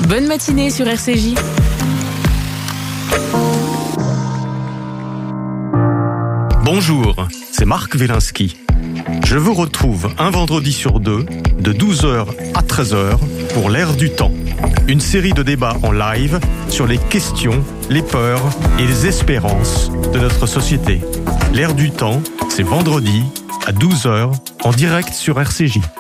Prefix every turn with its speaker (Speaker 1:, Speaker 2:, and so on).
Speaker 1: Bonne matinée sur RCJ.
Speaker 2: Bonjour, c'est Marc Wielinski. Je vous retrouve un vendredi sur deux, de 12h à 13h, pour l'Air du temps. Une série de débats en live sur les questions, les peurs et les espérances de notre société. L'Air du temps, c'est vendredi à 12h, en direct sur RCJ.